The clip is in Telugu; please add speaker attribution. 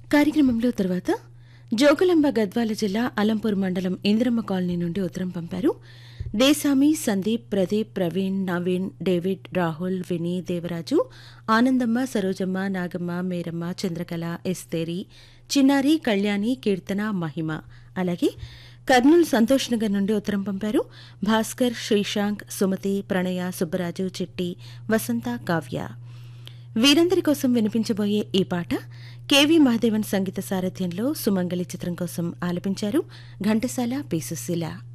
Speaker 1: కార్యక్రమంలో తర్వాత జోగులాంబ గద్వాల జిల్లా అలంపూర్ మండలం ఇందిరమ్మ కాలనీ నుండి ఉత్తరం పంపారు. దేశామి, సందీప్, ప్రదీప్, ప్రవీణ్, నవీన్, డేవిడ్, రాహుల్, విని, దేవరాజు, ఆనందమ్మ, సరోజమ్మ, నాగమ్మ, మేరమ్మ, చంద్రకళ, ఎస్తేరి, చిన్నారి, కళ్యాణి, కీర్తన, మహిమ. అలాగే కర్నూలు సంతోష్ నగర్ నుండి ఉత్తరం పంపారు. భాస్కర్, శ్రీశాంక్, సుమతి, ప్రణయ, సుబ్బరాజు, చిట్టి, వసంత, కావ్య. వీరందరి కోసం వినిపించబోయే ఈ పాట కెవి మహదేవన్ సంగీత సారథ్యంలో సుమంగళి చిత్రం కోసం ఆలపించారు ఘంటసాల, పి. సుశీల.